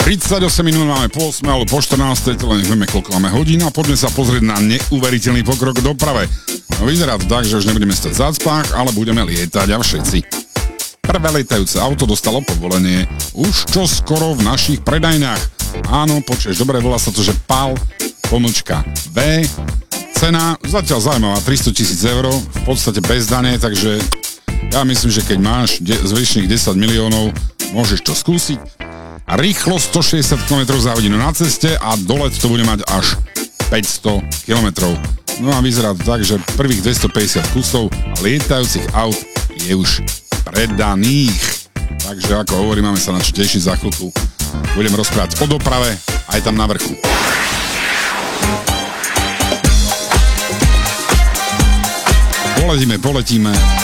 38 minút máme po 8 alebo po 14, to len nevieme, koľko máme hodín a poďme sa pozrieť na neuveriteľný pokrok v doprave. No vyzerá to tak, že už nebudeme stať v zácpách, ale budeme lietať a všetci. Prvé lietajúce auto dostalo povolenie už čo skoro v našich predajniach. Áno, počuješ dobre, volá sa to, že PAL, pomlčka V. Cena zatiaľ zaujímavá, 300 000 eur, v podstate bez dane, takže ja myslím, že keď máš zvyšných 10 miliónov, môžeš to skúsiť. Rýchlosť 160 km za hodinu na ceste a dolet to bude mať až 500 km. No a vyzerá to tak, že prvých 250 kusov lietajúcich aut je už predaných. Takže ako hovorím, máme sa na čo tešiť za chvíľku. Budem rozprávať o doprave aj tam na vrchu. Poletíme.